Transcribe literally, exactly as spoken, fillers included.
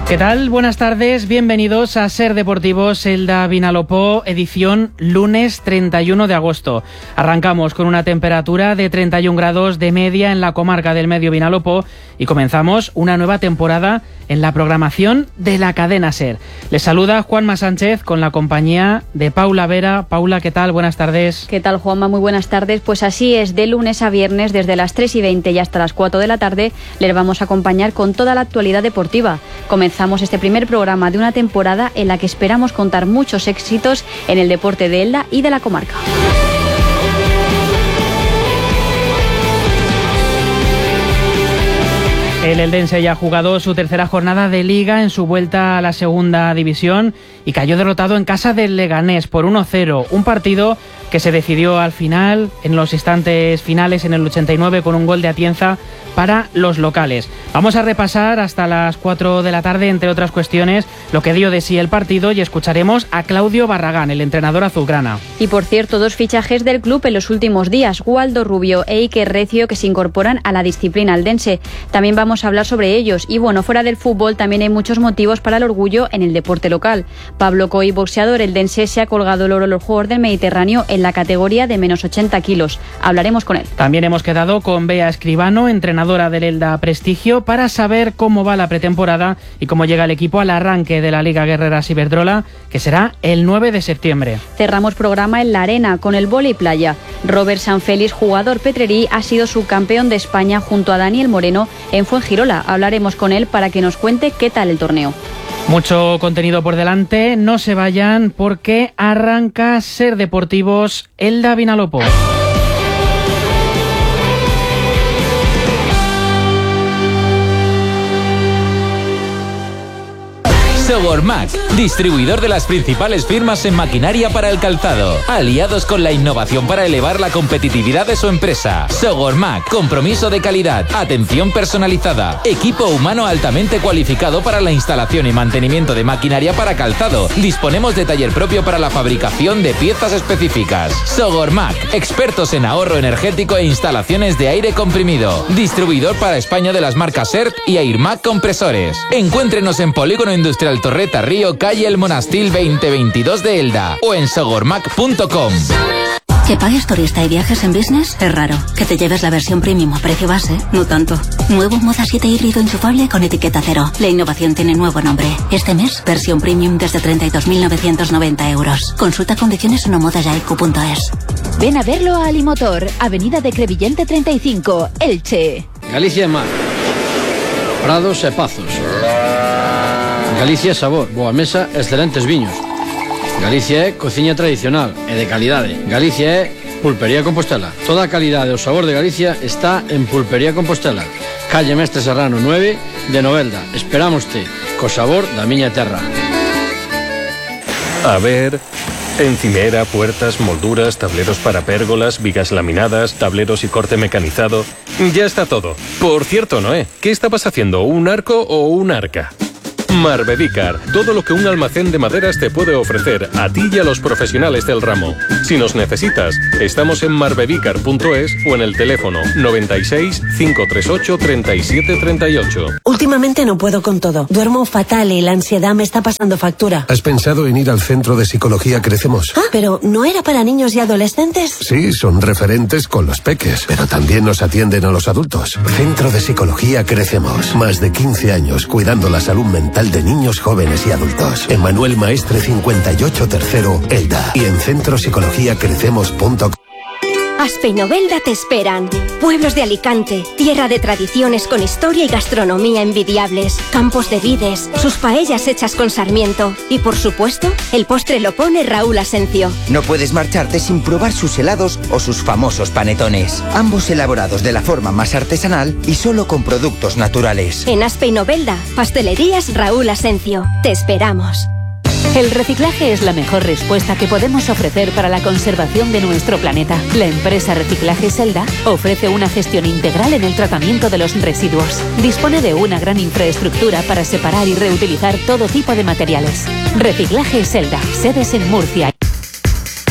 ¿Qué tal? Buenas tardes, bienvenidos a Ser Deportivos, Elda Vinalopó, edición lunes treinta y uno de agosto. Arrancamos con una temperatura de treinta y un grados de media en la comarca del Medio Vinalopó y comenzamos una nueva temporada en la programación de la cadena Ser. Les saluda Juanma Sánchez con la compañía de Paula Vera. Paula, ¿qué tal? Buenas tardes. ¿Qué tal, Juanma? Muy buenas tardes. Pues así es, de lunes a viernes, desde las tres y veinte y hasta las cuatro de la tarde, les vamos a acompañar con toda la actualidad deportiva. Comenzamos este primer programa de una temporada en la que esperamos contar muchos éxitos en el deporte de Elda y de la comarca. El eldense ya ha jugado su tercera jornada de Liga en su vuelta a la segunda división y cayó derrotado en casa del Leganés por uno cero. Un partido que se decidió al final, en los instantes finales, en el ochenta y nueve, con un gol de Atienza para los locales. Vamos a repasar hasta las cuatro de la tarde, entre otras cuestiones, lo que dio de sí el partido y escucharemos a Claudio Barragán, el entrenador azulgrana. Y por cierto, dos fichajes del club en los últimos días, Waldo Rubio e Iker Recio, que se incorporan a la disciplina eldense. También vamos a hablar sobre ellos. Y bueno, fuera del fútbol también hay muchos motivos para el orgullo en el deporte local. Pablo Coy, boxeador eldense, se ha colgado el oro en los Juegos del Mediterráneo en la categoría de menos ochenta kilos. Hablaremos con él. También hemos quedado con Bea Escribano, entrenadora del Elda Prestigio, para saber cómo va la pretemporada y cómo llega el equipo al arranque de la Liga Guerreras Iberdrola, que será el nueve de septiembre. Cerramos programa en la arena con el vóley playa. Robert Sanfélix, jugador petrerí, ha sido subcampeón de España junto a Daniel Moreno en Fuengirola. Hablaremos con él para que nos cuente qué tal el torneo. Mucho contenido por delante, no se vayan porque arranca Ser Deportivos Elda Vinalopó. Sogormac, distribuidor de las principales firmas en maquinaria para el calzado, aliados con la innovación para elevar la competitividad de su empresa. Sogormac, compromiso de calidad, atención personalizada, equipo humano altamente cualificado para la instalación y mantenimiento de maquinaria para calzado. Disponemos de taller propio para la fabricación de piezas específicas. Sogormac, expertos en ahorro energético e instalaciones de aire comprimido. Distribuidor para España de las marcas E R T y Airmac Compresores. Encuéntrenos en Polígono Industrial Torreta Río, calle El Monastil veinte veintidós de Elda o en sogormac punto com. Que pagues turista y viajes en business es raro. Que te lleves la versión premium a precio base, no tanto. Nuevo Moda siete híbrido enchufable con etiqueta cero. La innovación tiene nuevo nombre. Este mes, versión premium desde treinta y dos mil novecientos noventa euros. Consulta condiciones en omodajaiku punto es. Ven a verlo a Alimotor, avenida de Crevillente treinta y cinco, Elche. Galicia é mar, prados e pazos. Galicia é sabor, boa mesa, excelentes viños. Galicia é cociña tradicional e de calidade. Galicia é Pulpería Compostela. Toda a calidade e o sabor de Galicia está en Pulpería Compostela. Calle Mestre Serrano nueve de Novelda. Esperámoste co sabor da miña terra. A ver... Encimera, puertas, molduras, tableros para pérgolas, vigas laminadas, tableros y corte mecanizado. Ya está todo. Por cierto, Noé, ¿qué estabas haciendo? ¿Un arco o un arca? Marbedícar, todo lo que un almacén de maderas te puede ofrecer a ti y a los profesionales del ramo. Si nos necesitas, estamos en marbedícar punto es o en el teléfono noventa y seis, cinco tres ocho, treinta y siete treinta y ocho. Últimamente no puedo con todo. Duermo fatal y la ansiedad me está pasando factura. ¿Has pensado en ir al Centro de Psicología Crecemos? Ah, pero ¿no era para niños y adolescentes? Sí, son referentes con los peques, pero también nos atienden a los adultos. Centro de Psicología Crecemos. Más de quince años cuidando la salud mental de niños, jóvenes y adultos. En Manuel Maestre cincuenta y ocho Tercero, Elda. Y en centro psicología crecemos punto com. Aspe y Novelda te esperan. Pueblos de Alicante, tierra de tradiciones con historia y gastronomía envidiables, campos de vides, sus paellas hechas con sarmiento y, por supuesto, el postre lo pone Raúl Asencio. No puedes marcharte sin probar sus helados o sus famosos panetones, ambos elaborados de la forma más artesanal y solo con productos naturales. En Aspe y Novelda, pastelerías Raúl Asencio. Te esperamos. El reciclaje es la mejor respuesta que podemos ofrecer para la conservación de nuestro planeta. La empresa Reciclajes Elda ofrece una gestión integral en el tratamiento de los residuos. Dispone de una gran infraestructura para separar y reutilizar todo tipo de materiales. Reciclajes Elda, sedes en Murcia.